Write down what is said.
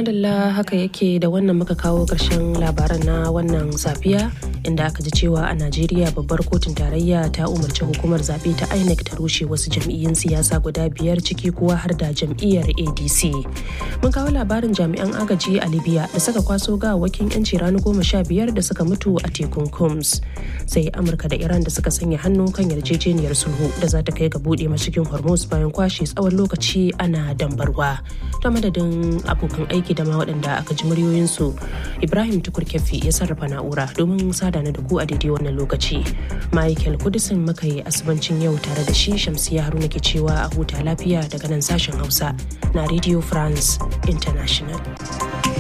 madalla haka yake da wannan muka kawo ƙarshen labaran na wannan safiya inda aka ji cewa a Najeriya babbar kotun tarayya ta umarci hukumar zaɓe ta INEC ta rushe wasu jam'iyyun siyasa guda 5 ciki kuwa har da jam'iyyar ADC. Mun kawo labarin jami'an agaji a Libya da suka kwaso gawawwakin 'yanci rani 15 da suka mutu a tekun Combs. Sai Amurka da Iran da suka sanya hannu kan yarjejeniyar sulhu da za ta kai ga buɗe mashigin Hormuz bayan kwashe tsawon lokaci ana dambarwa. Ta madadin abokan aiki da ma waɗanda aka ji muryoyinsu, Ibrahim Tukur Kefi ya sarrafa na'ura domin sada na da ku a daidai wannan lokaci. Michael Kudisin muka yi asibancin yau tare da shi. Shamsiya Haruna ke cewa a huta lafiya daga nan sashen Hausa na Radio France International.